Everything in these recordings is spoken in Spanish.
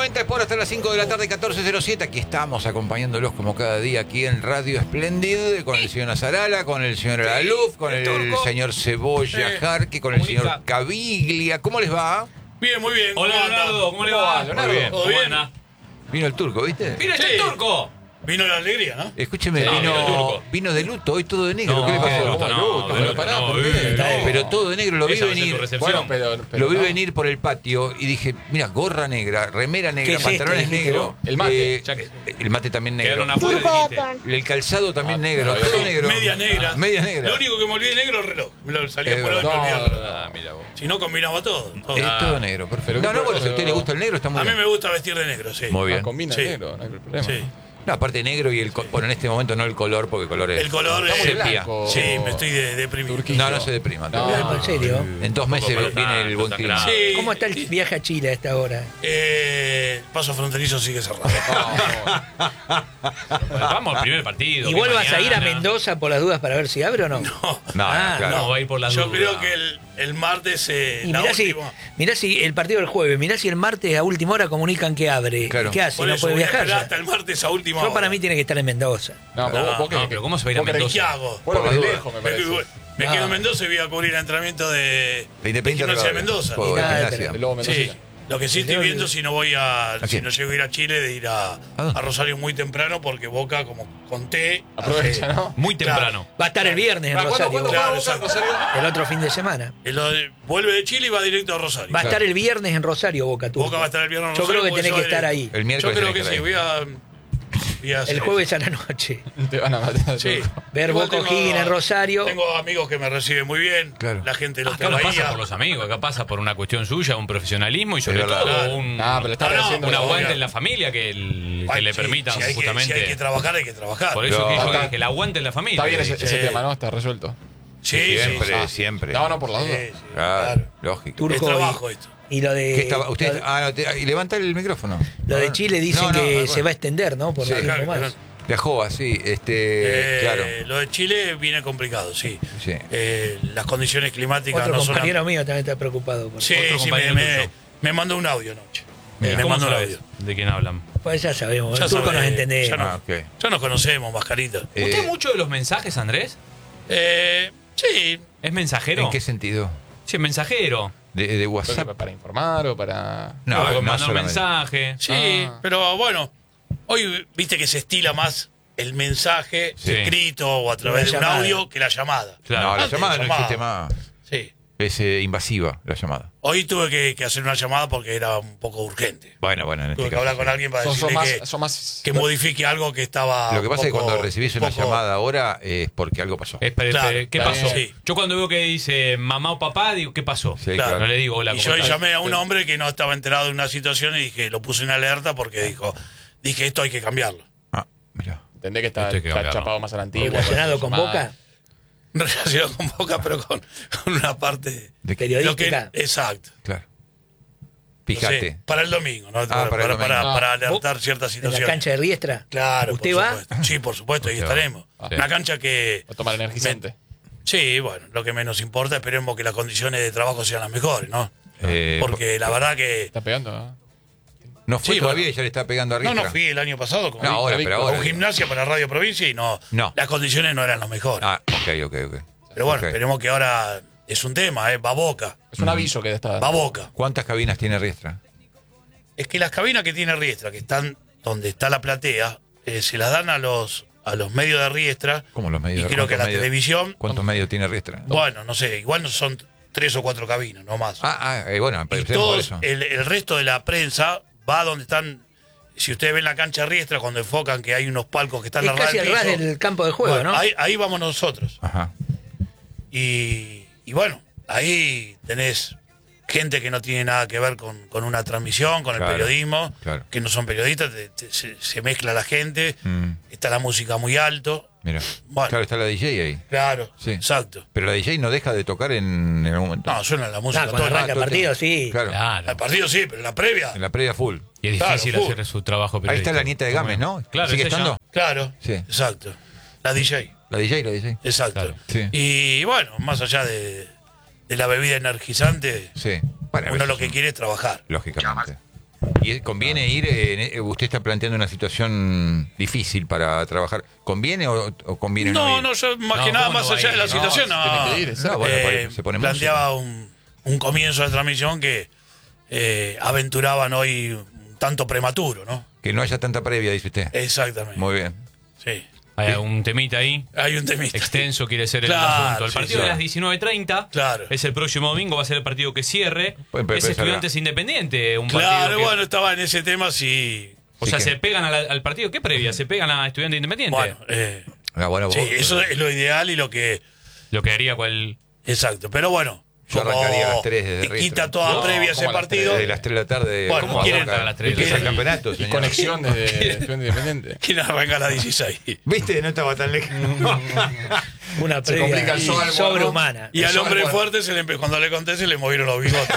90 es por hasta las 5 de la tarde, 14:07. Aquí estamos acompañándolos como cada día aquí en Radio Splendid, con el señor Nazarala, con el señor Alaluf, con el señor Cebolla Jarque, con el señor Caviglia. ¿Cómo les va? Bien, muy bien. Hola, Leonardo, ¿cómo le va? Leonardo. Muy bien. ¿Todo bien? Vino el turco, ¿viste? ¡Mira, está el turco! Vino la alegría, ¿no? Escúcheme, No, vino el turco. vino de luto, hoy todo de negro. No, ¿Qué le pasó? de luto no, de luto no, Pero todo de negro, lo vi Esa va a ser venir. tu recepción. Lo vi venir por el patio y dije, mira, gorra negra, remera negra, ¿Qué es pantalones esto? negros. El mate. El mate también negro. Quedaron afuera, dijiste. El calzado también negro, no, todo no, negro. Media negra. Media negra. Lo único que me olvidé negro es el reloj. Me lo salía por hoy, me olvidé el reloj. Ah, mira vos. Si no, combinaba todo. Es todo negro, perfecto. Pero No, bueno, si a pero- usted le gusta el negro, está muy A mí bien. me gusta vestir de negro, sí. Muy bien. Combina Sí. negro, no hay problema. Sí. No, aparte negro y bueno, en este momento no el color, porque el color es. El color Está es... muy sepia. blanco. Sí, me estoy deprimido. Turquillo. No, no se deprima. No. ¿En serio? En 2 meses Tampoco viene el tanto, buen tan clima. grave. Sí. ¿Cómo está el viaje a Chile a esta hora? Paso fronterizo sigue cerrado. Vamos al primer partido. ¿Igual que vas a ir a mañana. Mendoza por las dudas para ver si abre o no? No. No, Ah, claro. No, va a ir por las Yo dudas. creo que el martes, Y la mirá última... si el partido del jueves, mirá si el martes a última hora comunican que abre. Claro. ¿Qué hace? Por ¿No eso puede voy a viajar esperar ya? hasta el martes a última Yo hora. para mí tiene que estar en Mendoza. No, pero vos No, pero ¿cómo se va a ir a vos querés- Mendoza? ¿Qué hago? Vos lo Por querés las lejos, me Me, parece. me No. quedo en Mendoza y voy a cubrir el entrenamiento de Independiente Gimnasia de Rivadavia. Mendoza. Juego de Nada, Gimnasia. pero- El Lobo Mendoza. Sí, lo que sí estoy viendo si no voy a, quién? si no llego a ir a Chile, de ir a Rosario muy temprano, porque Boca, como conté, Aprovecha, ¿no? Muy temprano. Va a estar el viernes en Rosario. Claro, exacto. El otro fin de semana. Vuelve de Chile y va directo a Rosario. Va a estar el viernes en Rosario, Boca Turco. Boca va a estar el viernes en Yo Rosario. creo que porque tenés que eso estar es- ahí. El Yo miércoles creo tenés que sí, ir. voy a hacer El jueves a la noche. Te van a matar. Sí. Ver Igual Boca O'Higgins en Rosario. Tengo amigos que me reciben muy bien. Claro. La gente de Acá Hotel no pasa Bahía. por los amigos, acá pasa por una cuestión suya, un profesionalismo y sobre Es verdad. todo Claro. un, Ah, pero está No, no, haciendo un aguante obvio. en la familia que Ay, le sí, permitan si hay que- justamente. si hay que trabajar, hay que trabajar. Por eso No, que yo está- dije, el aguante en la familia. Está bien ese Sí. tema, ¿no? Está resuelto. Sí, Siempre, sí, sí. siempre. No, no, por las dudas. Sí, sí, Claro, claro. lógico. Turco Es trabajo esto. y lo de ¿Qué estaba? Usted, lo de- y levanta el micrófono. lo de Chile dicen No, no, que bueno. se va a extender, ¿no? Por Sí, más claro, tiempo más. claro. Viajó así, claro. Lo de Chile viene complicado, sí. Sí. Las condiciones climáticas Otro no son... compañero mío también está preocado por Sí, Otro sí, compañero tuyo. me mandó un audio anoche. Mira. Me ¿Cómo mandó un sabes audio. de quién hablan? Pues ya sabemos, Ya el turco sabés, nos entendemos. ya no. Ah, ok. Ya nos conocemos, Mascarita. ¿Usted es mucho de los mensajes, Andrés? Sí, ¿Es mensajero? ¿En qué sentido? Sí, es mensajero. ¿De WhatsApp? ¿Para informar o para...? No, Para no mandar un solamente. mensaje. sí, Ah. pero bueno, hoy viste que se estila más el mensaje Sí. escrito o a través de La un llamada. audio que la llamada. Claro. No, la Antes llamada no llamaba. existe más. Sí. Es invasiva la llamada. Hoy tuve que hacer una llamada porque era un poco urgente. Bueno, en este Tuve que caso. hablar sí. con alguien para Son decirle más... que modifique algo que estaba. Lo que pasa es que poco- cuando recibís una poco- llamada ahora es porque algo pasó. Claro, ¿Qué claro, pasó? sí. Yo cuando veo que dice mamá o papá, digo, ¿qué pasó? Sí, Claro. No le digo hola. Y ¿cómo yo estás? llamé a un hombre que no estaba enterado de una situación y lo puse en alerta porque dije, esto hay que cambiarlo. Ah, mira. Entendé que está, Esto hay que está cambiarlo. chapado más a la antigua. Relacionado con Boca, Relacionado con Boca, pero con una parte ¿De qué? lo que, periodística. exacto. Claro. No Fíjate. sé, para el domingo, ¿no? para el domingo. Para alertar ciertas en la situaciones. cancha de Riestra. Claro, ¿Usted por va? supuesto. Sí, por supuesto, ahí Usted va. estaremos. Sí. Una cancha que. O tomar energizante. Sí, bueno, lo que menos importa, esperemos que las condiciones de trabajo sean las mejores, ¿no? Eh, Porque la verdad que. Está pegando, ¿no? No fue Sí, todavía bueno. y ya le está pegando a No, Riestra. no fui el año pasado con, No, ahora, pero con ahora. Gimnasia para Radio Provincia y no, No. las condiciones no eran las mejores. Ah, ok. Pero bueno, ok. esperemos que ahora es un tema, va Boca, Es un aviso que está... va Boca. ¿Cuántas cabinas tiene Riestra? Es que las cabinas que tiene Riestra, que están donde está la platea, se las dan a los medios de Riestra. ¿Cómo los medios? Y creo que ¿Cuántos la medios? televisión, ¿Cuántos medios tiene Riestra? bueno, no sé, igual no son 3 o 4 cabinas, no más. Bueno, y empecemos por todos, eso. el resto de la prensa va donde están. Si ustedes ven la cancha Riestra, cuando enfocan que hay unos palcos que están Es al ras casi del al ras piso, del campo de juego, bueno, ¿no? ahí vamos nosotros. Ajá. Y bueno, ahí tenés gente que no tiene nada que ver con una transmisión, con Claro, el periodismo, claro. que no son periodistas, se mezcla la gente, está la música muy alto. Mira. Bueno. Claro, está la DJ ahí. Claro, Sí. exacto. Pero la DJ no deja de tocar en algún momento. No, suena la música Ah, cuando todo el arranca el rato. partido, sí. Claro. Claro. El partido sí, pero la previa. En la previa full. Y es Claro, difícil full. hacer su trabajo Ahí periodístico. está la nieta de Gámez, ¿no? Claro, ¿Sigue es ella. estando? Claro, Sí. exacto. La DJ, La DJ. exacto. Claro. Sí. Y bueno, más allá de la bebida energizante, Sí. Bueno, uno eso lo que sí, quiere es trabajar. lógicamente. Y conviene ir, usted está planteando una situación difícil para trabajar. ¿Conviene o conviene no ir? No, yo más No, que nada, ¿cómo no más va a allá ir? de la No, situación, tiene que ir, exacto. No, bueno, se pone planteaba un comienzo de transmisión que aventuraban hoy un tanto prematuro, ¿no? Que no haya tanta previa, dice usted. Exactamente. Muy bien. Sí. Hay un temita ahí. Hay un temita. Extenso quiere ser el Claro, asunto. El sí, partido sí. de las 19:30 Claro. es el próximo domingo, va a ser el partido que cierre. Puede Es empezar Estudiantes Independiente, un Claro, partido que, bueno, estaba en ese tema, sí. o Sí sea, que- se pegan al partido. ¿Qué previa? Se pegan a Estudiantes Independiente. Bueno, Bueno, sí, vos- eso es lo ideal y lo que... Lo que haría cual. Exacto, pero bueno, Yo arrancaría a las 3 desde te quita Riestra. toda No, previa ese ¿cómo a las partido. Desde las 3 de la tarde. Bueno, como quieren- Boca, a las 3 de la empieza el tarde. campeonato, Y señor. conexión desde Estudiante Independiente. ¿Quién arranca a las 16? ¿Viste? No estaba tan lejos. Una Se previa complica el sol, sobrehumana. Y al Eso, hombre bueno. fuerte, cuando le conté, se le movieron los bigotes.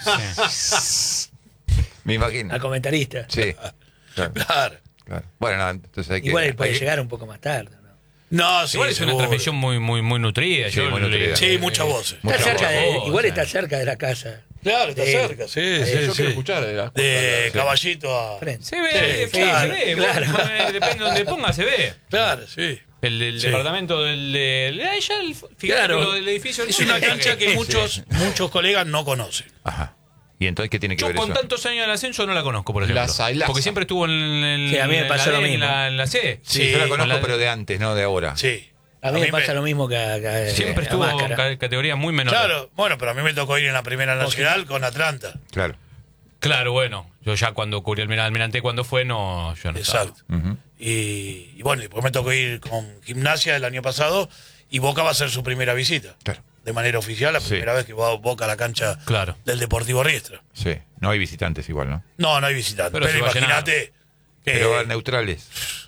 Me imagino. Al comentarista. Sí. Claro, Claro. claro. Bueno, no, entonces hay que. Igual él puede hay que- llegar un poco más tarde. ¿no? No, sí, Igual es una seguro. transmisión muy nutrida. Sí, Yo muy le- nutrida. Sí, muchas voces. Está Mucha cerca voz, igual o está sea. cerca de la casa. Claro, está Sí. cerca, sí, Yo sí, Yo sí. quiero escuchar de las De cosas. Caballito a... Frente. Se ve, Sí, claro, se ve. claro. Depende de donde ponga, se ve. Claro, sí. El Sí. departamento fíjate Claro. que lo del edificio. Es una cancha que muchos colegas no conocen. Ajá. ¿Y entonces qué tiene que Yo ver con eso? tantos años en ascenso no la conozco, por ejemplo. La Sailaza. Porque siempre estuvo en Sí, a mí me en pasó la lo D, mismo. en la C. Sí, yo la conozco, la- pero de antes, no de ahora. Sí. A mí me pasa lo mismo que Siempre la estuvo Máscara. en categoría muy menor. Claro, bueno, pero a mí me tocó ir en la Primera Nacional con Atlanta. Claro. Claro, bueno. Yo ya cuando cubrí el Almirante, cuando fue, no, yo no estaba. Exacto. Ujú. Y bueno, después me tocó ir con Gimnasia el año pasado y Boca va a ser su primera visita. Claro. De manera oficial, la Sí. primera vez que va Boca a la cancha Claro. del Deportivo Riestra. Sí. No hay visitantes igual, ¿no? No, no hay visitantes. Pero Pero, se va a imagínate que... Pero van neutrales.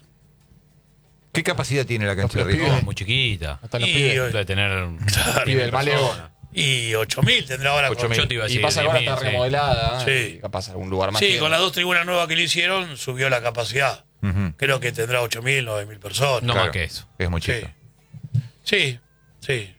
¿Qué capacidad tiene la cancha de Los River? No, muy chiquita. Hasta los Y- pibes. Debe tener. Claro. Pibe del Maleo. Y 8.000 tendrá ahora. 8.000. Yo te iba a Y decir. pasa que ahora 10.000, está sí. remodelada. Sí. Y capaz algún lugar más. Sí, tiene. con las 2 tribunas nuevas que le hicieron, subió la capacidad. Ujú. Creo que tendrá 8.000, 9.000 personas. No Claro. más que eso. Es muy Sí. chico. Sí, sí.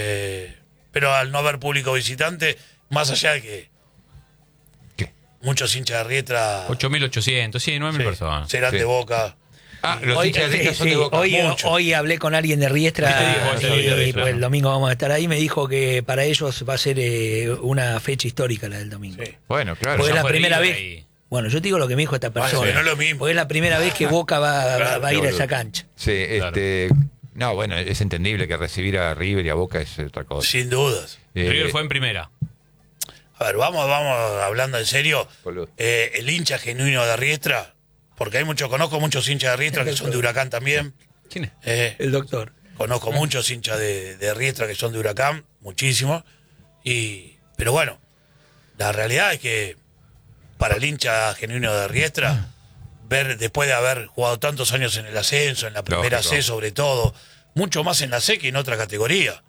Pero al no haber público visitante, más allá de que ¿Qué? muchos hinchas de Riestra 8.800, sí, 9.000 sí, personas. serán Sí. de Boca. Ah, los Hoy, hinchas de Riestra son sí, de Boca. mucho. hoy hablé con alguien de Riestra Sí, sí, y, de Riestra. pues, el domingo vamos a estar ahí. Me dijo que para ellos va a ser una fecha histórica la del domingo. Sí. Bueno, claro. Porque es la fue primera ida vez. y- Bueno, yo te digo lo que me dijo esta persona. que no es lo mismo. Porque es la primera vez que Boca va a ir a boludo. esa cancha. Sí, Claro. No, bueno, es entendible que recibir a River y a Boca es otra cosa. Sin dudas. River fue en primera. A ver, vamos hablando en serio. Boludo. El hincha genuino de Riestra, porque conozco muchos hinchas de Riestra que son de Huracán también. ¿Quién es? El doctor. Conozco muchos hinchas de Riestra que son de Huracán, muchísimos. Pero bueno, la realidad es que para el hincha genuino de Riestra, ver después de haber jugado tantos años en el ascenso, en la primera Lógico. C sobre todo, mucho más en la C que en otra categoría,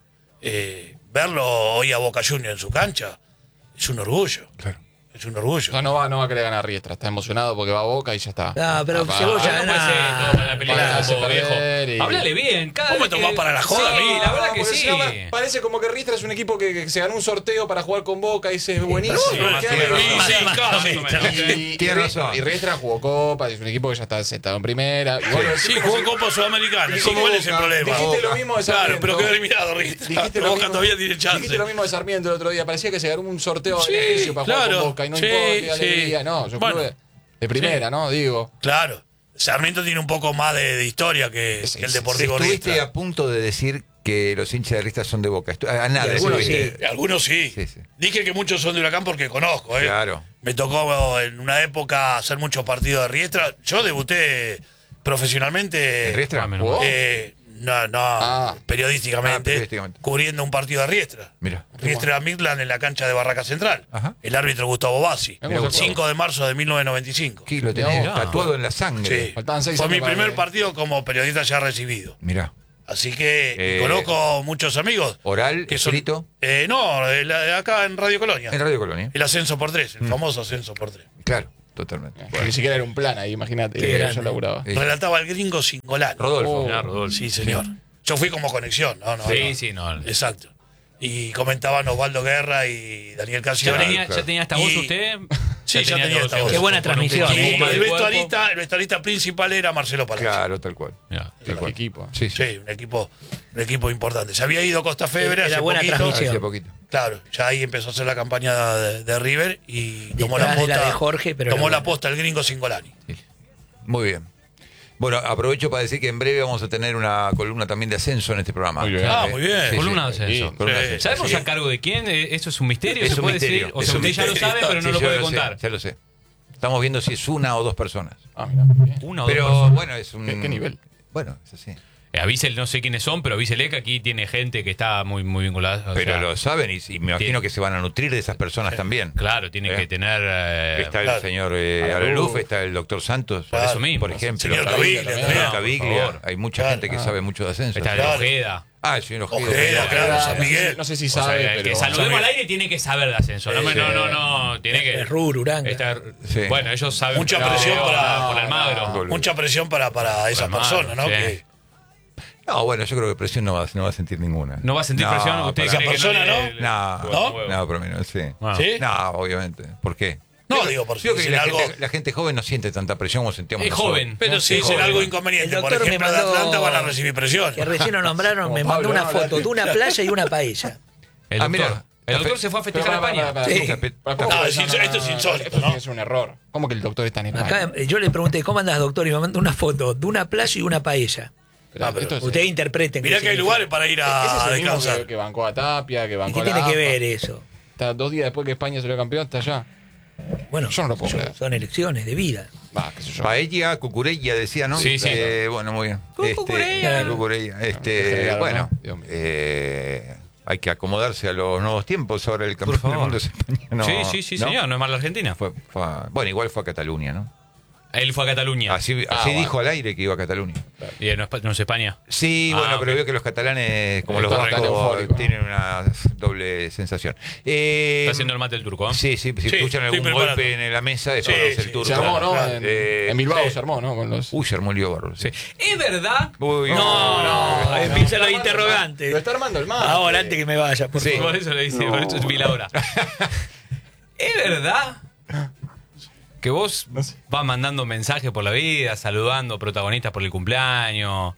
verlo hoy a Boca Juniors en su cancha es un orgullo. Claro. Es un orgullo. No va a querer ganar Riestra. Está emocionado porque va a Boca y ya está. No, pero Papá. Cebolla, No puede ser todo con la pelea Para de hacer fútbol, viejo. perder y- Háblale bien. Cada ¿Cómo vez me tomás que- para la joda, Sí, amigo? la verdad que Porque sí. se llama- parece como que Riestra es un equipo que se ganó un sorteo para jugar con Boca y dice es buenísimo. bueno, ¿Qué tiene hago? razón. Sí, Más- casi. más o menos. Y Tiene razón. Y Riestra jugó Copa, es un equipo que ya está sentado en primera. Y bueno, Sí, jugó Copa Sudamericana. Y Sí, como ¿cuál es el Boca. problema? Dijiste lo mismo de Claro, Sarmiento. pero quedó eliminado Riestra. Dijiste Boca lo mismo- todavía tiene chance. Dijiste lo mismo de Sarmiento el otro día. Parecía que se ganó un sorteo de Sí, beneficio para jugar claro. con Boca y no Sí, importa, qué sí. alegría. No, yo Bueno. club de primera, ¿no? Digo. Claro. Sarmiento tiene un poco más de historia que Sí, el sí, Deportivo Estuviste Riestra. a punto de decir que los hinchas de Riestra son de Boca. A nada, Y algunos estuviste. sí. Algunos sí. Sí, sí. Dije que muchos son de Huracán porque conozco, ¿eh? Claro. Me tocó en una época hacer muchos partidos de Riestra. Yo debuté profesionalmente. ¿En Riestra? Ah, menos ¿Jugó? Periodísticamente, periodísticamente. cubriendo un partido de Riestra. Mira. Riestra Midland en la cancha de Barraca Central. Ajá. El árbitro Gustavo Bassi. Mira vos. 5 de marzo de 1995. Aquí lo tenés Mirá. tatuado en la sangre. Sí. Faltaban 6 Fue años mi para primer que- partido como periodista ya recibido. Mirá. Así que Eh, conozco muchos amigos. ¿Oral, que son- escrito? No, acá en Radio Colonia. En Radio Colonia. El ascenso por 3, el famoso ascenso por 3. Claro, totalmente. Que Ni siquiera era un plan ahí, imagínate. Qué que grande. yo laburaba. Sí. Relataba al gringo Singolani. Rodolfo. Mirá, Rodolfo. Sí, señor. Yo fui como conexión, ¿no? Sí, no. sí, no. Exacto. Y comentaban Osvaldo Guerra y Daniel ¿Ya Cassioni. tenía, claro. ya tenía esta voz Y- usted? Sí, ya tenía esta voz. Qué buena Con un transmisión, poco Y más el de cuerpo. vestuarista principal era Marcelo Palacio. Claro, tal cual. Mirá, Tal cual. equipo. Sí, sí. Sí, un equipo importante. Se había ido Costa Febre Era hace buena poquito. transmisión. Hace poquito. Claro, ya ahí empezó a hacer la campaña de River y tomó la Detrás de la posta. de Jorge, pero tomó era la buena. posta el gringo Singolani. Muy bien. Bueno, aprovecho para decir que en breve vamos a tener una columna también de ascenso en este programa. Muy bien. Ah, muy bien. Columna de ascenso. Sí, columna de sí. ascenso. ¿Sabemos Sí. a cargo de quién? ¿Eso es un misterio? Es ¿Se un puede misterio. decir? O Es sea, un usted ya lo misterio. sabe, pero no Sí, lo yo puede sé, contar. ya lo sé. Estamos viendo si es una o dos personas. Ah, mira, bien. Una o dos Pero personas. bueno, es un... ¿Qué nivel? Bueno, es así. Avísele, no sé quiénes son, pero avísele que aquí tiene gente que está muy, muy vinculada. O Pero sea, lo saben y me imagino que se van a nutrir de esas personas también. Claro, tiene que tener. Está el Claro. señor Claro. Aleluf, está el doctor Santos. Por eso mismo. Por ejemplo. Señor Caviglia, Caviglia, también. Señor también. Caviglia. por favor. Hay mucha Claro. gente que sabe mucho de ascenso. Está el Claro. Ojeda. Ah, el señor Ojeda. Ojeda, claro, San Miguel. No sé si O sea, sabe, el pero. que saludemos al aire tiene que saber de ascenso. No, Sí. no, tiene que. Es Rur, Uranga. Sí. Bueno, ellos saben. Mucha No, presión por para- Almagro. Mucha presión para esa Almagro, persona, ¿no? sí. Que- No, bueno, yo creo que presión no va a sentir ninguna. ¿No va a sentir presión? ¿Usted para- cree que persona, le- ¿no? le- No, ¿No? no, pero menos, sí. Bueno. ¿Sí? No, obviamente. ¿Por qué? No, digo, por si Yo creo que dicen la, algo. gente, la gente joven no siente tanta presión como sentíamos Es nosotros. joven. Pero si Es dicen joven. algo inconveniente, El por doctor me ejemplo, de mandó- Atlanta van a recibir presión. Que recién lo nombraron, Como me mandó Pablo, una ¿no? foto de una playa y una paella. El Ah, doctor. mira. El doctor se fue a festejar a España. Sí. No, esto es insólito, Esto ¿no? es un error. ¿Cómo que el doctor está en España? Acá yo le pregunté, ¿cómo andas, doctor? Y me mandó una foto de una playa y una paella. Pero esto es- Ustedes interpreten. Mirá qué que hay significa. lugares para ir ese es a el mismo descansar. que bancó a Tapia, que ¿Y bancó qué a tiene la que AFA. ver eso? Está 2 días después que España salió campeón, está allá. Bueno, Yo no lo puedo creer. son elecciones de vida. Va, qué sé yo. Paella, cucurella, decía, ¿no? Sí, sí. Bueno, muy bien. Cucurella. Cucurella. General, Bueno, ¿no? Dios mío. hay que acomodarse a los nuevos tiempos. Ahora el campeón del favor. mundo es España. No, Sí, ¿no? señor. No es más la Argentina. Bueno, igual fue a Cataluña, ¿no? Él fue a Cataluña. Así bueno. dijo al aire que iba a Cataluña. Y no es España. Sí, Ah, bueno, pero ok. veo que los catalanes, como los Están vascos, eufóricos, ¿no? tienen una doble sensación. Está haciendo el mate el turco, ¿eh? Sí, si Sí, escuchan algún estoy golpe preparando. en la mesa, después Sí, el sí, turco. Se armó, ¿no? En Bilbao sí. se armó, ¿no? Con los... Uy, se armó un lío bárbaro. Sí. ¿Es verdad? Uy, No, empiezan los interrogantes. Lo está armando el mar. Ahora, antes que me vaya, por Sí. favor. Por eso le dice, por eso es mil ahora. ¿Es verdad que vos No sé. vas mandando mensajes por la vida, saludando protagonistas por el cumpleaños?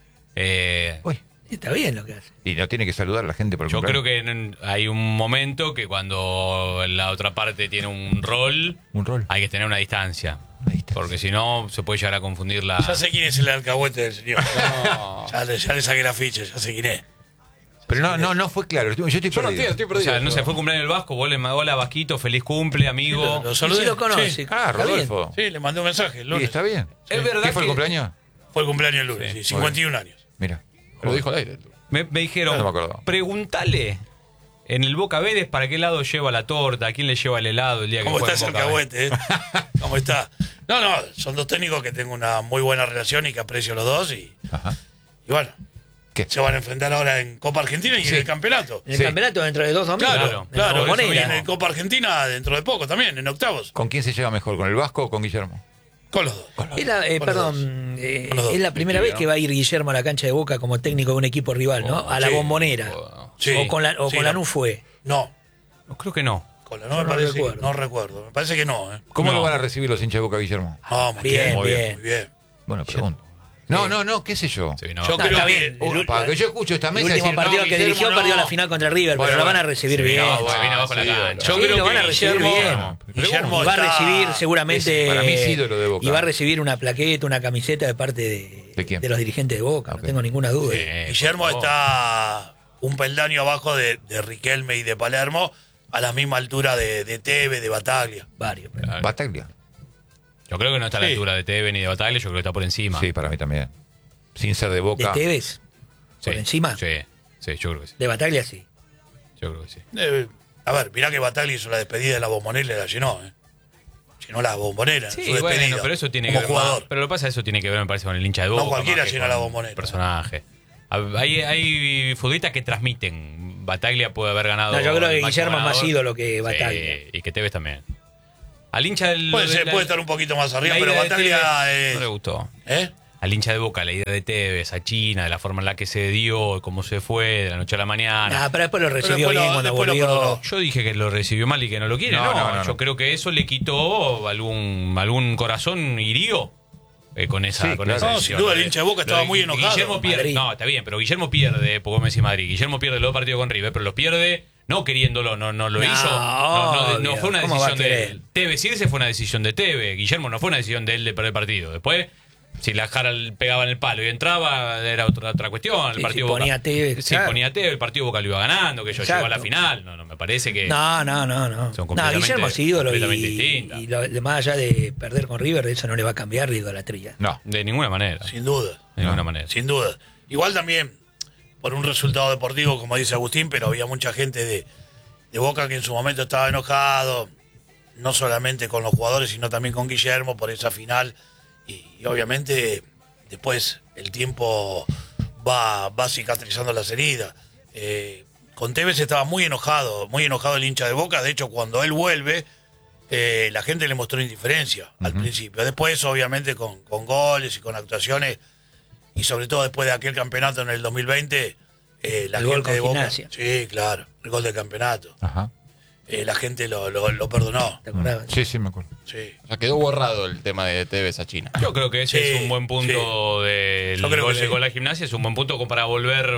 Uy, Está bien lo que hace. y no tiene que saludar a la gente por el Yo creo cumpleaños. que hay un momento que cuando la otra parte tiene un rol, Un rol. hay que tener una distancia. Una distancia. Porque si no, se puede llegar a confundir la... Ya sé quién es el alcahuete del señor. No. Ya le saqué la ficha, ya sé quién es. Pero no fue claro. Yo estoy Yo no perdido. entiendo, estoy O perdido. sea, no se fue el cumpleaños del Vasco, vos le mandó hola Vasquito, feliz cumple, amigo. Lo Y saludé. si lo conoce. Sí, Ah, está bien. Rodolfo. sí, le mandé un mensaje el Sí, lunes. está bien. Es verdad ¿Qué fue el que- cumpleaños? Fue el cumpleaños el lunes, Sí, sí, 51 años. Mira. Lo dijo al aire. Me dijeron, No me acuerdo. preguntale en el Boca Vélez para qué lado lleva la torta, a quién le lleva el helado el día que ¿Cómo juega está en ese Boca Vélez. alcahuete? ¿Cómo está? No, son dos técnicos que tengo una muy buena relación y que aprecio los dos. Y Ajá. bueno, ¿Qué? se van a enfrentar ahora en Copa Argentina y en el campeonato. En el Sí. campeonato dentro de 2 domingos. Claro, En la claro. Bombonera. Y en Copa Argentina dentro de poco también, en octavos. ¿Con quién se lleva mejor? ¿Con el Vasco o con Guillermo? Con los dos. Es la, Con los perdón, Con los dos. es la primera vez que va a ir Guillermo a la cancha de Boca como técnico de un equipo rival, ¿no? A la sí. Bombonera. Sí, o con la, sí, con Lanús fue. No, No, creo que no. con la Yo no me no parece. recuerdo. No recuerdo. Me parece que no, ¿eh? ¿Cómo No. lo van a recibir los hinchas de Boca, Guillermo? No, muy Bien, muy bien. muy bien. Bueno, pregunto. No, qué sé yo. Sí, no. Yo No, creo está que bien. Para que yo escucho esta El mesa último decir, partido no, que Guillermo, dirigió no. perdió la final contra River, Bueno, pero lo van a bueno. recibir Sí, bien. no, bueno, viene abajo de la sí, cancha. Yo Sí, creo lo van que a recibir Guillermo- bien. Guillermo Y va a está- recibir seguramente. Para mí es ídolo de Boca. Y va a recibir una plaqueta, una camiseta de parte ¿De quién? los dirigentes de Boca, Ok. no tengo ninguna duda. Guillermo por favor. está un peldaño abajo de Riquelme y de Palermo, a la misma altura de Tevez, de Bataglia. Varios. Claro. Bataglia. Yo creo que no está a la Sí. altura de Tevez ni de Bataglia, yo creo que está por encima. Sí, para mí también. Sin ser de De Boca. Tevez, Sí. por encima. Sí, yo creo que sí. De Bataglia sí. Yo creo que sí. A ver, mirá que Bataglia hizo la despedida de la Bombonera y la llenó, ¿eh? Llenó la Bombonera, Sí, su despedida. bueno, pero eso tiene que como ver. jugador. Pero lo que pasa, eso tiene que ver, me parece, con el hincha de Boca. No cualquiera más que llena con la Bombonera. el personaje. Hay futbolistas que transmiten. Bataglia puede haber ganado. No, yo creo que el máximo Guillermo es más ganador. ídolo que Bataglia. Sí, y que Tevez también. Al hincha del. Puede de ser, la- puede estar un poquito más arriba, la pero ida de Bataglia Tevez es... no le gustó. ¿Eh? al hincha de Boca la idea de Tevez a China, de la forma en la que se dio, cómo se fue, de la noche a la mañana. Pero después lo recibió después bien lo- cuando después lo volvió. perdonó. Yo dije que lo recibió mal y que no lo quiere. No, yo creo que eso le quitó algún corazón hirió con esa, Sí, con claro. esa No, decisión. sin duda el hincha de Boca estaba muy enojado. Guillermo pierde. Madrid. No, está bien, pero Guillermo pierde, porque me decís Madrid. Guillermo pierde los 2 partidos con River, pero los pierde no queriéndolo, no lo No, hizo. No obvio. fue una ¿Cómo va a decisión de querer? él. Tevez irse fue una decisión de Tevez. Guillermo no fue una decisión de él de perder el partido. Después, si la Jara pegaba en el palo y entraba, era otra cuestión. El Sí, partido si Boca- ponía Tevez, Sí, claro. ponía Tevez, el partido Boca lo iba ganando, que yo llegó a la Exacto. final. No, me parece que. No. Son completamente- Guillermo es ídolo completamente distintas. más allá de perder con River, eso no le va a cambiar la idolatría. No. De ninguna manera. Sin duda. De ninguna manera. Sin duda. Igual también, por un resultado deportivo, como dice Agustín, pero había mucha gente de Boca que en su momento estaba enojado, no solamente con los jugadores, sino también con Guillermo por esa final. Y obviamente después el tiempo va cicatrizando las heridas. Con Tevez estaba muy enojado el hincha de Boca. De hecho, cuando él vuelve, la gente le mostró indiferencia al principio. Después, obviamente, con goles y con actuaciones, y sobre todo después de aquel campeonato en el 2020, la El gol gente de con Boca. Gimnasia. Sí, claro, el gol del campeonato. Ajá. La gente lo perdonó. ¿Te acordás? Sí, me acuerdo. Sí. O sea, quedó borrado el tema de Tevez a China. Yo creo que ese Sí, es un buen punto del Yo creo gol, que del sí. gol a Gimnasia, es un buen punto como para volver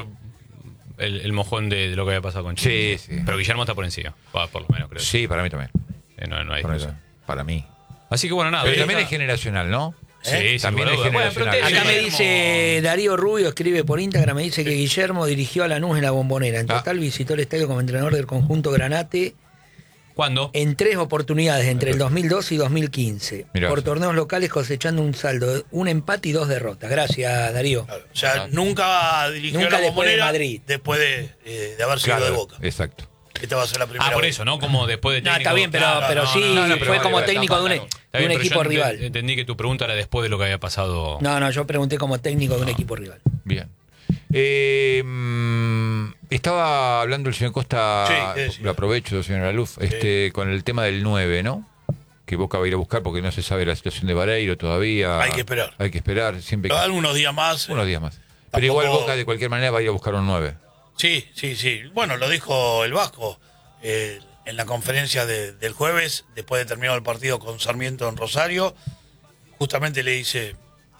el mojón de lo que había pasado con Chile. Sí, sí. Pero Guillermo está por encima, por lo menos creo. Sí, para mí también. No hay Para mí. discusión. Para mí. Así que bueno, nada. Pero ahí también es está. generacional, ¿no? Sí, También sin es lugar a dudas. Bueno, pero generacional. Tevez- Acá me Guillermo- dice Darío Rubio, escribe por Instagram, me dice que Guillermo dirigió a Lanús en la Bombonera. En total visitó el estadio como entrenador del conjunto Granate ¿Cuándo? en 3 oportunidades entre el 2012 y 2015. Mirá. Por torneos locales cosechando un saldo de 1 empate y 2 derrotas. Gracias, Darío. Claro. O sea, nunca dirigió Nunca la después de Bombonera Madrid. después de haber sido de Boca. Exacto. Esta va a ser la primera Por vez. eso, ¿no? Como después de No, técnico. está bien, pero, claro, pero no, sí, no, pero fue vale, como vale, técnico de un, Está de bien, un pero equipo yo rival. Entendí que tu pregunta era después de lo que había pasado. No, yo pregunté como técnico de un equipo rival. Bien. Estaba hablando el señor Costa, Sí. lo aprovecho, señor Aluf, con el tema del 9, ¿no? Que Boca va a ir a buscar porque no se sabe la situación de Vareiro todavía. Hay que esperar. Hay que esperar, siempre Pero algunos días más. unos días más. Pero Tampoco- igual Boca de cualquier manera va a ir a buscar un 9. Sí. Bueno, lo dijo el Vasco en la conferencia del jueves, después de terminar el partido con Sarmiento en Rosario. Justamente le hice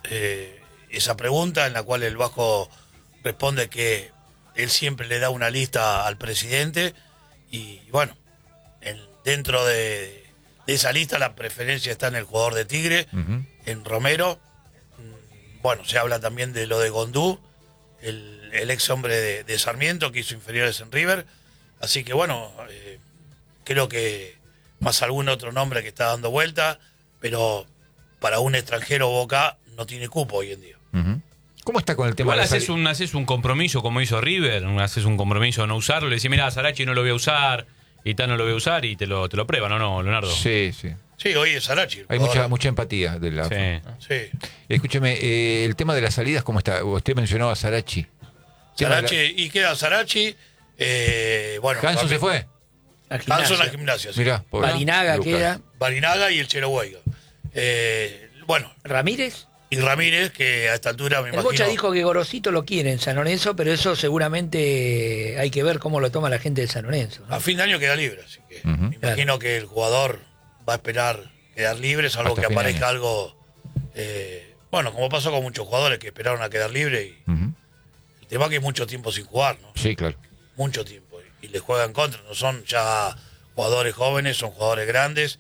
esa pregunta en la cual el Vasco responde que él siempre le da una lista al presidente y bueno, dentro de esa lista la preferencia está en el jugador de Tigre, en Romero. Bueno, se habla también de lo de Gondú, el ex hombre de Sarmiento que hizo inferiores en River. Así que bueno, creo que más algún otro nombre que está dando vuelta, pero para un extranjero Boca no tiene cupo hoy en día. ¿Cómo está con el tema Igual de la haces un compromiso como hizo River, haces un compromiso de no usarlo, le decís, mira, Sarachi no lo voy a usar, y tal no lo voy a usar, y te lo prueban, ¿o no, Leonardo? Sí. Sí, hoy es Sarachi. Hay mucha empatía de la. Sí. Sí. Escúcheme, el tema de las salidas, ¿cómo está? Usted mencionaba a Sarachi. Sarachi, y queda Sarachi. Bueno, ¿Hanson se fue? La Hanson a gimnasia. Gimnasia, sí. Mirá, pobre Barinaga Lucas. queda. Barinaga y el Chelo Huayga. Bueno, Ramírez. y Ramírez, que a esta altura me El imagino. Bocha dijo que Gorosito lo quiere en San Lorenzo, pero eso seguramente hay que ver cómo lo toma la gente de San Lorenzo, ¿no? A fin de año queda libre, así que me imagino que el jugador va a esperar quedar libre, salvo Hasta que fin de aparezca año. algo. Bueno, como pasó con muchos jugadores que esperaron a quedar libre. Y el tema es que hay mucho tiempo sin jugar, ¿no? Sí, claro. Mucho tiempo. Y les juegan contra. No son ya jugadores jóvenes, son jugadores grandes.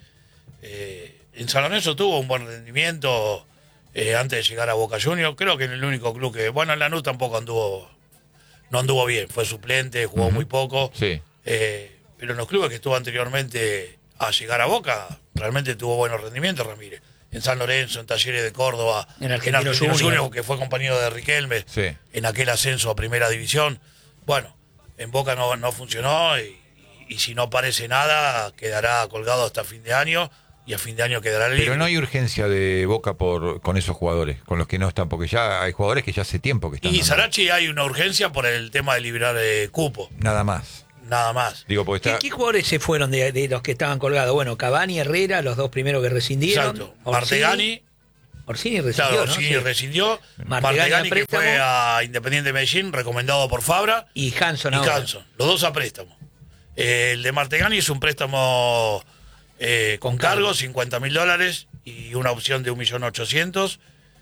En San Lorenzo tuvo un buen rendimiento antes de llegar a Boca Juniors. Creo que en el único club que. Bueno, en Lanús tampoco no anduvo bien. Fue suplente, jugó muy poco. Sí. Pero en los clubes que estuvo anteriormente a llegar a Boca, realmente tuvo buenos rendimientos, Ramírez. En San Lorenzo, en Talleres de Córdoba, En Argentinos Juniors. Juniors, que fue compañero de Riquelme, Sí. en aquel ascenso a Primera División. Bueno, en Boca no funcionó y si no aparece nada, quedará colgado hasta fin de año y a fin de año quedará libre. Pero no hay urgencia de Boca con esos jugadores, con los que no están, porque ya hay jugadores que ya hace tiempo que están. Y dando. Sarachi hay una urgencia por el tema de liberar cupo, Nada más. nada más. Digo, porque está. ¿Qué jugadores se fueron de los que estaban colgados? Bueno, Cavani, Herrera, los dos primeros que rescindieron. Exacto. Orsini. Martegani Orsini rescindió, Claro, ¿no? Orsini Sí. rescindió. Martegani Martegani a que fue préstamo. a Independiente Medellín, recomendado por Fabra. Y Hanson Y ahora. Hanson, los dos a préstamo. El de Martegani es un préstamo con cargo, $50.000 y una opción de 1.800.000.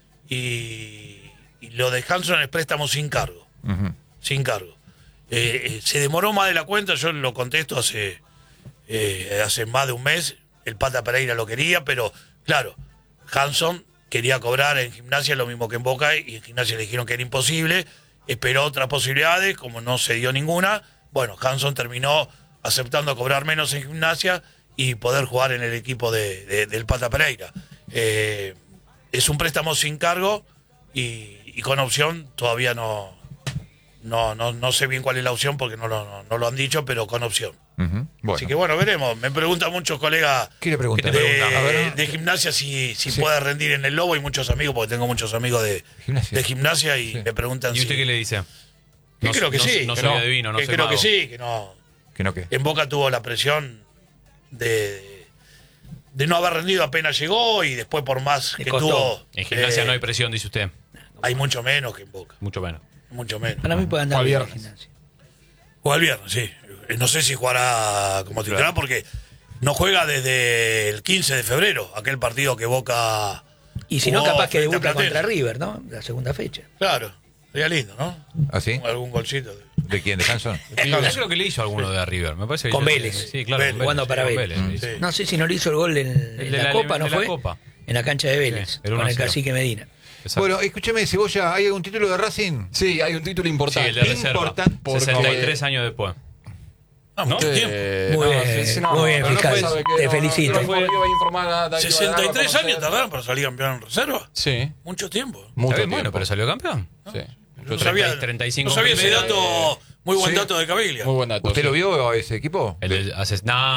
Y lo de Hanson es préstamo sin cargo. Sin cargo. Se demoró más de la cuenta, yo lo contesto hace más de un mes. El Pata Pereira lo quería, pero claro, Hanson quería cobrar en Gimnasia lo mismo que en Boca y en Gimnasia le dijeron que era imposible. Esperó otras posibilidades, como no se dio ninguna. Bueno, Hanson terminó aceptando cobrar menos en Gimnasia y poder jugar en el equipo del Pata Pereira. Es un préstamo sin cargo y con opción todavía no sé bien cuál es la opción porque no lo han dicho, pero con opción. Bueno. Así que bueno, veremos. Me preguntan muchos colegas ¿Qué le preguntan? de Gimnasia si puede rendir en el Lobo y muchos amigos, porque tengo muchos amigos de Gimnasia y me preguntan ¿Y usted si... qué le dice? Que creo que sí. No que soy adivino, no que soy creo mago. que sí, que no. ¿Que no qué? En Boca tuvo la presión de no haber rendido apenas llegó y después por más Le que costó. tuvo... En Gimnasia no hay presión, dice usted. hay mucho menos que en Boca. Mucho menos. Mucho menos. Para mí puede andar Al bien en viernes. Gimnasia. Juega el viernes, sí. No sé si jugará como titular porque no juega desde el 15 de febrero, aquel partido que Boca... Y si no, jugó capaz que frente a debuta Platense. contra River, ¿no? La segunda fecha. Claro, sería lindo, ¿no? ¿Ah, sí? Algún golcito. ¿De quién? ¿De Hanson? Yo creo que le hizo alguno de River. Me parece que Con yo- Vélez. Sí, claro. Vélez. con Jugando para con Vélez. le hizo. Sí. No sé si no le hizo el gol en de la la- Copa, ¿no de la fue? Copa. En la cancha de Vélez, el con el 1-0. cacique Medina. Exacto. Bueno, escúcheme, Cebolla, ¿hay algún título de Racing? Sí, hay un título Sí, importante. el de reserva. Importante. 63 años después. Mucho tiempo. Muy bien, muy bien, pero fiscal. sabe que Te felicito. No fue que iba a informar a Darío 63 Galarza a años conocer. tardaron para salir campeón en reserva. Sí, Mucho tiempo. mucho Está bien, tiempo. bueno, pero salió campeón. Sí. No sabía, 35 no sabía ese primero, dato, muy buen sí. dato de Caviglia. Muy buen dato. ¿Usted sí. lo vio a ese equipo? El de No,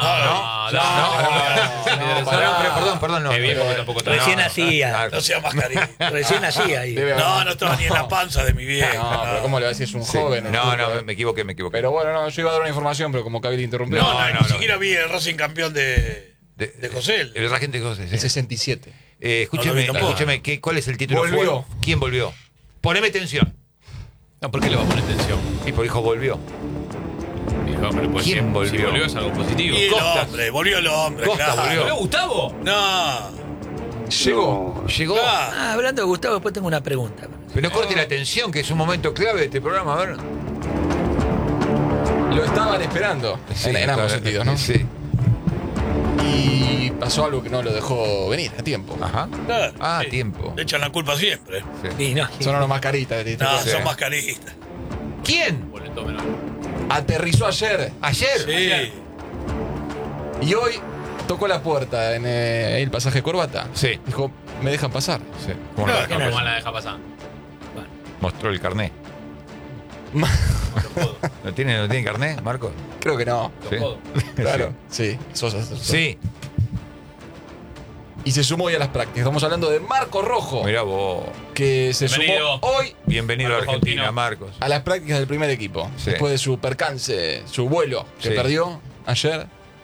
Perdón, no. Es bien porque tampoco está. Recién No, hacía. No sea mascarilla. Recién hacía ahí. Debe haber- No estaba ni en la panza de mi vieja. No, pero ¿cómo le va a decir? Es un Sí. joven. No, un no, turco. me equivoqué. Pero bueno, no, yo iba a dar una información, pero como Cabil interrumpió. Ni siquiera vi el Racing campeón de José. El Racing de José, sí. El 67. Escúcheme, No lo vi tampoco. escúcheme, ¿cuál es el título? Volvió. ¿Quién volvió? Poneme tensión. No, ¿por qué le va a poner tensión? Sí, por hijo volvió. Dijo, hombre, pues ¿Quién si volvió? volvió es algo positivo. Y el Costas. hombre, volvió el hombre, Costas claro. volvió. ¿Volvió Gustavo? No, Llegó. Llegó. claro. Ah, hablando de Gustavo, después tengo una pregunta. Pero no corte la tensión, que es un momento clave de este programa. A ver. Lo estaban esperando. Sí, en ambos claro, sentidos, ¿no? Sí. Y pasó algo que no lo dejó venir a tiempo. Ajá. Claro, Ah, sí. tiempo. Le echan la culpa siempre. Sí, no, Son los mascaritas. ¿viste? No, Sí. son mascaristas. ¿Quién? Boleto menor. Aterrizó ayer ¿Ayer? Sí. y hoy tocó la puerta en el pasaje Corbata. Sí. Dijo, ¿me dejan pasar? Sí. ¿Cómo no? Claro. No, ¿cómo la deja pasar? Mostró el carné. ¿No tiene carné, Marcos? Creo que no. Sí. Claro. Sí, Sosa. Sí. Y se sumó hoy a las prácticas. Estamos hablando de Marco Rojo, Mirá vos. que se Bienvenido. sumó hoy Bienvenido Marcos a Argentina, Faustino. Marcos. a las prácticas del primer equipo. Sí. Después de su percance, su vuelo que Sí. perdió ayer,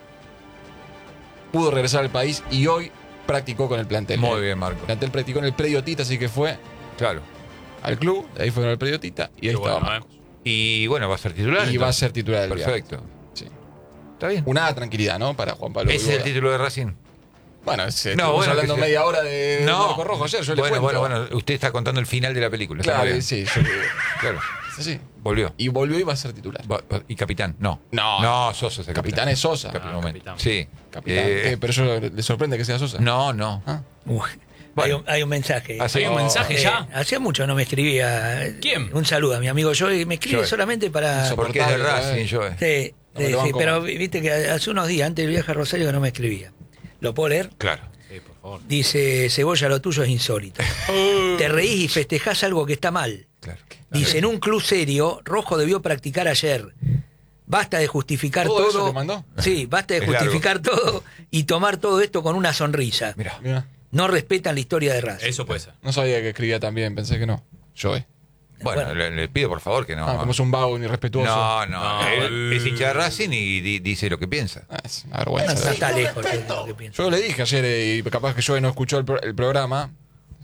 pudo regresar al país y hoy practicó con el plantel. Muy bien, El Marcos. plantel practicó en el predio Tita, así que fue Claro. al club, de ahí fue al predio Tita y ahí Qué estaba bueno, Marcos. Y bueno, va a ser titular. Y va a entonces. ser titular del viernes. Perfecto. Sí. Está bien. Una tranquilidad, ¿no? Para Juan Pablo. ¿Ese es el Boluda. título de Racing? Bueno, No, estuvimos bueno, hablando que sea- media hora de Marco Rojo ayer, yo le bueno, cuento. bueno, usted está contando el final de la película. está muy Claro, bien. sí, Claro. sí. Volvió. Y volvió y va a ser titular. ¿Y capitán? No. No. No, Sosa es el Capitán es Sosa. Capitán, Ah, un momento. capitán. Sí. Capitán. Pero eso le sorprende que sea Sosa. No, no. Ah. Uy, Bueno. hay un mensaje. Ah, sí. ¿Hay un mensaje ya? Hacía mucho no me escribía. ¿Quién? Un saludo a mi amigo Joey. Me escribe Joey. solamente para. Eso. Porque es de Soportable, Racing, yo. Sí, No me sí, lo sí, banco pero más. viste que hace unos días, antes del viaje a Rosario, que no me escribía. ¿Lo puedo leer? Claro. Sí, por favor. Dice, Cebolla, lo tuyo es insólito. Te reís y festejás algo que está mal. Claro. Dice, en un club serio, Rojo debió practicar ayer. Basta de justificar ¿Todo todo. eso te mandó? Sí, basta de Es justificar todo y tomar todo esto con una sonrisa. Mira. Mira, No respetan la historia de Racing. Eso puede ser. no sabía que escribía tan bien, pensé que no. Yo, Bueno, Bueno. le pido por favor que no. como es un vago irrespetuoso. No, No, él es hincha de Racing y dice lo que piensa. Ah, es una No, vergüenza. no está lejos de lo que pienso. Yo le dije ayer, y capaz que yo no escuchó el programa,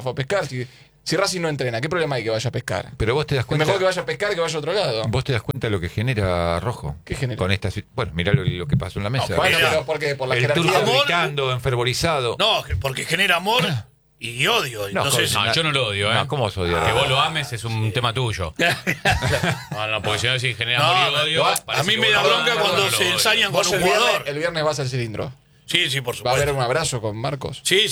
fue a pescar. Si Si Racing no entrena, ¿qué problema hay que vaya a pescar? Pero vos te das Es cuenta. mejor que vaya a pescar que vaya a otro lado. Vos te das cuenta de lo que genera Rojo. ¿Qué genera? Con esta, bueno, mirá lo que pasó en la mesa. Bueno, Mira, pero ¿por qué? Por la el jerarquía. turco Amor. gritando, enfervorizado. No, porque genera amor y odio. Entonces, No, yo no lo odio, ¿eh? No, ¿cómo os odiar? Que vos lo ames es un tema tuyo. No, porque si no decís genera amor y odio. a parece mí que me vos da lo bronca amas, cuando no lo se odio. ensañan con Vos un el jugador. viernes vas al cilindro. Sí, por Va a supuesto. haber un abrazo con Marcos. Sí,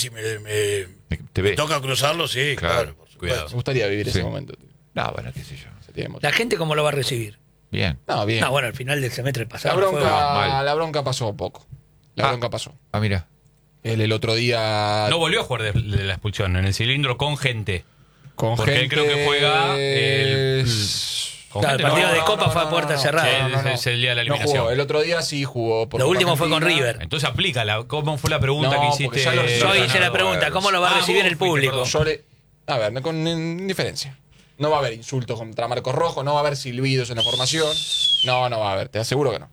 Te ves. toca cruzarlo, sí, Claro. claro. por supuesto. Cuidado. Me gustaría vivir Sí. ese momento. Tío. No, bueno, qué sé yo. Se tiene emoción. ¿La gente cómo lo va a recibir? Bien. No, bien. No, bueno, al final del semestre La pasado fue- mal. bronca pasó poco. La Ah. bronca pasó. Ah, mira. El otro día No volvió a jugar de la expulsión en el cilindro con gente. con porque gente... él creo que juega con Claro, el gente, partido ¿no? de Copa fue a puerta cerrada. Es el día de la No eliminación. jugó. El otro día sí jugó. por Lo Copa último fue con Argentina. River. Entonces aplica ¿cómo fue la pregunta No, que porque hiciste? ya lo Yo hice la pregunta, ¿cómo lo va a recibir el vos fuiste, público? perdón. A ver, con indiferencia. No va a haber insultos contra Marcos Rojo, no va a haber silbidos en la formación. No va a haber, te aseguro que no.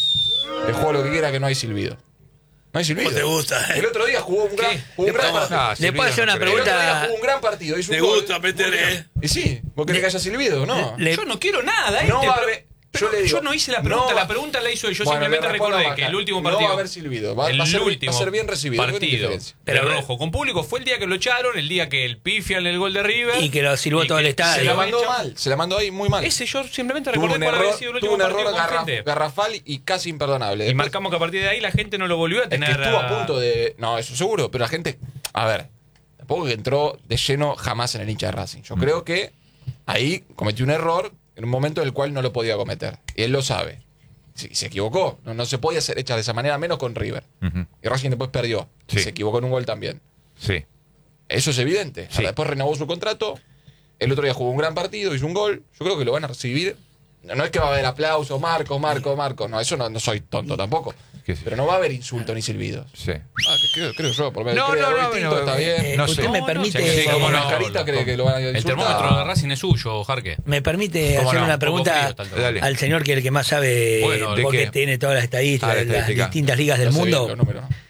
Te juego lo que quiera que no hay silbido. No hay silbido. ¿Cómo te gusta? El otro día jugó un gran, partido. Ah, ¿Le puedo hacer una no creo. El otro día pregunta? jugó un gran partido. Hizo un Te gol. gusta meter, Y sí, ¿vos querés que haya silbido? No. Le- Yo no quiero nada, No va a pero- haber- pero yo le digo, yo no hice la pregunta, no va- la pregunta la hizo él. Yo Bueno, simplemente le respondo recordé acá. que el último No partido. va a haber silbido. Va a el ser- último va a ser bien recibido, con partido indiferencia. de Pero- Rojo con público fue el día que lo echaron, el día que el pifian el gol de River. Y que lo silbó y todo que el estadio. Se Ahí la va, mandó mal. Se la mandó ahí muy mal. Ese yo simplemente Tuvo recordé un cuál había error, sido el tuvo último un error partido con gente. garrafal y casi imperdonable. Y Después- marcamos que a partir de ahí la gente no lo volvió a Es que tener. estuvo a punto de. No, eso seguro, pero la gente. A ver, tampoco que entró de lleno jamás en el hincha de Racing. Yo creo que ahí cometió un error en un momento en el cual no lo podía cometer. Y él lo sabe. Se equivocó. No se podía hacer hechas de esa manera, menos con River. Ujú. Y Racing después perdió. Sí. Se equivocó en un gol también. Sí. Eso es evidente. Sí. Ahora, después renovó su contrato. El otro día jugó un gran partido, hizo un gol. Yo creo que lo van a recibir. No es que va a haber aplausos, Marco. No, eso no soy tonto tampoco. ¿Qué sé? Pero no va a haber insulto ni silbido. Sí. Creo yo, por No, creo no, algo no, distinto, no, está bien. no usted sé. me No, permite, no, Sí, como no, mascarita no, cree que lo van a El insultar. termómetro de Racing es suyo, Jarque. me permite ¿Cómo hacer no? una Un poco pregunta frío está el termómetro. Dale. al señor que es el que más sabe, Bueno, ¿de porque qué? tiene todas las estadísticas Ah, la de las estadística. distintas ligas del No sé mundo. bien los números, ¿no?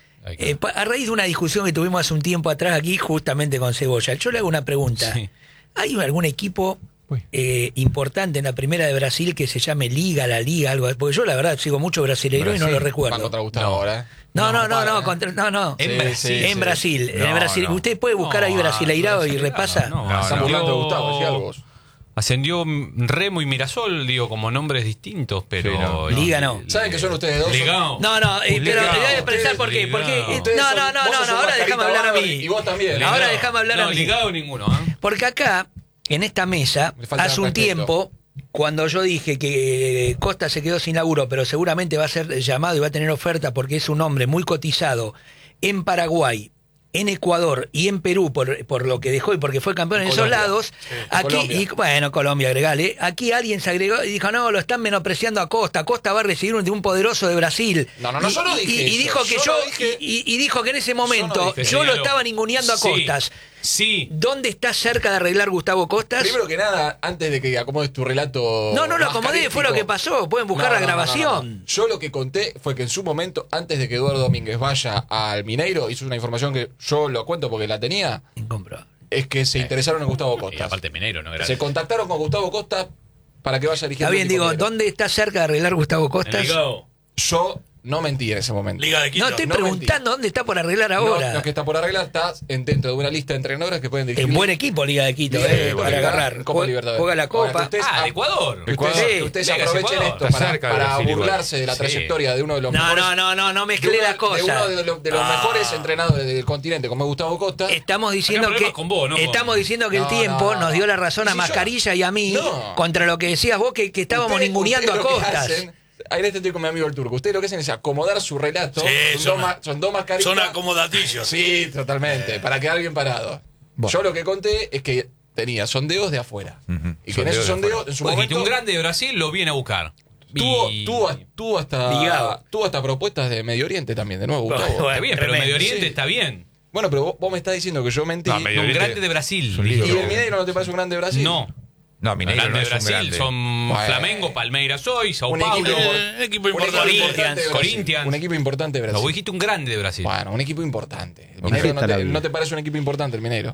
A raíz de una discusión que tuvimos hace un tiempo atrás aquí, justamente con Cebolla, yo le hago una pregunta. Sí. ¿Hay algún equipo Uy. importante en la primera de Brasil que se llame la Liga, algo? Porque yo la verdad sigo mucho brasileiro y no lo Van recuerdo. contra Gustavo ahora, ¿eh? No, para, no. En Sí, Brasil. sí, En sí. Brasil, en No, Brasil. no. Usted puede buscar ahí Brasileirado y repasa. No, No, Están no. burlando de Gustavo, decía algo vos. Ascendió Remo y Mirasol, digo, como nombres distintos, pero. Sí, no. Liga no. ¿Saben que son ustedes dos? Ligado. No, pero Ligado. te voy a expresar por qué. Porque, Ligado. Ustedes no, son- no, vos sos un ahora mascarita déjame hablar a bárbaro mí. Y vos también. Ligado. Ahora déjame hablar a No, mí. ligado ninguno, ¿eh? Porque acá, en esta mesa, Me falta hace un respeto. tiempo, cuando yo dije que Costa se quedó sin laburo, pero seguramente va a ser llamado y va a tener oferta porque es un hombre muy cotizado en Paraguay, en Ecuador y en Perú por lo que dejó y porque fue campeón en esos Colombia. lados. Aquí, Colombia. y bueno, Colombia, agregale. Aquí alguien se agregó y dijo, no, lo están menospreciando a Costa. Costa va a recibir de un poderoso de Brasil. No, Y- yo no dije y eso. dijo que Yo yo, no dije- y dijo que en ese momento dije yo lo eso. estaba ninguneando a Sí. Costas. Sí. ¿Dónde está cerca de arreglar Gustavo Costas? Primero que nada, antes de que acomodes tu relato. No lo acomodé, fue lo que pasó. Pueden buscar la grabación. no. Yo lo que conté fue que en su momento, antes de que Eduardo Domínguez vaya al Mineiro, hizo una información que yo lo cuento porque la tenía, Incomprobable. es que se interesaron en Gustavo Y Costas. aparte Mineiro, ¿no? Era Se contactaron con Gustavo Costas para que vaya a dirigir. Está el bien, equipo digo, minero. ¿dónde está cerca de arreglar Gustavo en Costas? Ligado. Yo no mentí en ese momento. Liga de Quito. No estoy no preguntando dónde está por arreglar No, ahora. lo que está por arreglar está dentro de una lista de entrenadores que pueden dirigir. En buen equipo Liga de Quito, para agarrar. Copa Libertadores. Juega la Ahora, Copa. que ustedes- Ah, de Ecuador. Que Ecuador. ustedes, Sí. que ustedes Liga aprovechen Ecuador. esto Está para, cerca de para Brasil igual. burlarse de la Sí. trayectoria de uno de los No, mejores. no de mezclé uno- las de cosas. uno de los mejores entrenadores del continente, como es Gustavo Costa. Estamos diciendo Acá que problemas con vos, ¿no? estamos diciendo que el No, tiempo no. nos dio la razón a Si yo- Mascarilla y a mí No. contra lo que decías vos que estábamos Ustedes- ninguneando a ustedes lo que Costas. hacen- ahí en este estoy con mi amigo el turco. Ustedes lo que hacen es acomodar su relato. Sí, son dos mascaritas. Son acomodaticios. Sí, totalmente. Para quedar bien parado. Bueno. Yo lo que conté es que tenía sondeos de afuera. Ujú. Y que en esos Sondeos de sondeos, en su Pues dijiste, momento. un grande de Brasil lo viene a buscar. Y- Tuvo Ligado. hasta propuestas de Medio Oriente también, de nuevo, Gustavo. Bueno, Está bien, pero tremendo, Medio Oriente sí. está bien. Bueno, pero vos me estás diciendo que yo mentí. No, Medio Un Oriente grande de Brasil. es un lío. ¿Y el Mineiro no te parece un grande de Brasil? No. No, Mineiro Grande no de es un Brasil grande. son Bueno. Flamengo, Palmeiras hoy, Sao Un Paulo. equipo un importante. de Brasil. Corinthians. Un equipo importante de No, Brasil. vos dijiste un grande de Brasil. Bueno, un equipo importante. El Una Mineiro fiesta la vida. no te parece un equipo importante el Mineiro.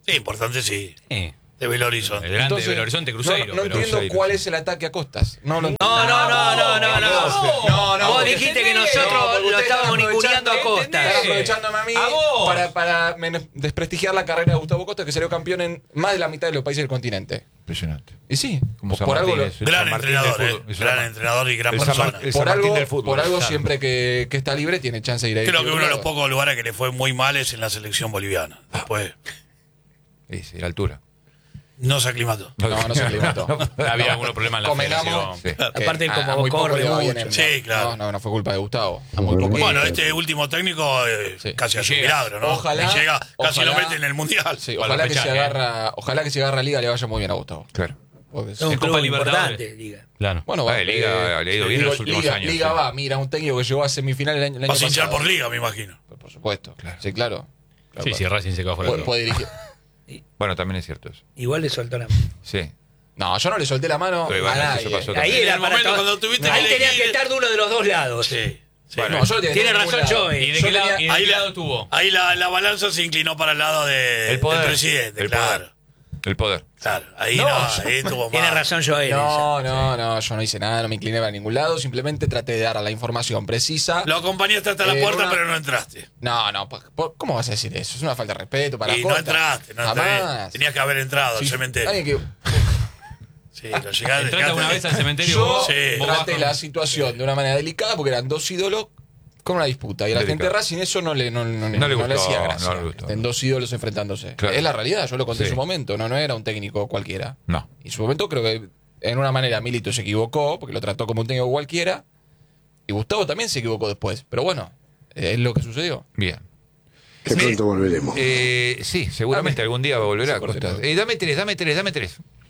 Sí, importante sí. Sí. De Belo Horizonte. El grande Entonces, de Belo Horizonte Cruzeiro. No pero- entiendo Cruzeiro, cuál sí. es el ataque a Costas. No lo No, vos porque dijiste que no, nosotros porque lo ustedes estábamos están ninguneando a aprovechando- Costa. Están aprovechándome a mí A vos. para desprestigiar la carrera de Gustavo Costa, que salió campeón en más de la mitad de los países del continente. Impresionante. Y sí, Como San por algo, Martín, es el Gran San Martín entrenador, del fútbol. Es gran San- entrenador y gran el San persona. Mar- el San por Martín algo, del fútbol. por algo Claro. siempre que está libre tiene chance de ir a Creo que uno de los pocos pocos lugares que le fue muy mal es en la selección boliviana. Después Sí, sí, la altura. no se aclimató. No se aclimató. Había algunos problemas en la Convengamos federación. Sí. Aparte, como muy poco corre le va bien mucho. en- Sí, claro. No fue culpa de Gustavo. A muy poco. Bueno, este último técnico Sí. casi hace un Llega. milagro, ¿no? Ojalá- Y llega, casi ojalá- lo mete en el Mundial. Sí, Para ojalá los que se pechajes, ojalá que si agarra Liga le vaya muy bien a Gustavo. Claro. Porque Es un En Copa club Libertadores. importante, Liga. Claro. bueno, Liga le ha ido bien en los últimos Liga, años, Liga sí. va, mira, un técnico que llegó a semifinal el año Vas a hinchar pasado. por Liga, me imagino. Por supuesto. Sí, claro. Sí, si Racing se quedó fuera. Puede dirigir. Bueno, también es cierto eso. Igual le soltó la Sí. No, yo no le solté la mano Pero a igual, nadie. eso pasó Ahí En era el para momento todo- cuando tuviste Ahí que tenía elegir- que estar de uno de los dos lados. Sí. Sí. No, yo no tenía Tiene ningún razón lado. Joey. ¿Y de Yo qué lado, tenía- y de ahí qué la- lado tuvo? Ahí la balanza se inclinó para el lado El poder. del presidente, El claro. poder. El poder. Claro, ahí No, no, yo- ahí tuvo Tiene más. razón Joel. No, yo no hice nada, no me incliné para ningún lado, simplemente traté de dar la información precisa. Lo acompañaste hasta la puerta, una- pero no entraste. No, ¿cómo vas a decir eso? Es una falta de respeto para Y no Costa. entraste, no entraste. Jamás. Tenías que haber entrado al Sí, cementerio. alguien que Sí, lo llegaste. ¿Entraste alguna vez al cementerio yo vos? Sí. Vos traté vas la con- situación de una manera delicada porque eran dos ídolos con una disputa y a la gente de Delicado. Racing eso no le gustó, hacía gracia. no le gustó. En dos ídolos enfrentándose. Claro. Es la realidad, yo lo conté Sí. en su momento, no era un técnico cualquiera. No. Y en su momento creo que en una manera Milito se equivocó porque lo trató como un técnico cualquiera y Gustavo también se equivocó después. Pero bueno, es lo que sucedió. Bien. Que pronto volveremos. Sí, seguramente algún día volverá Se corte Costa. todo. Dame tres.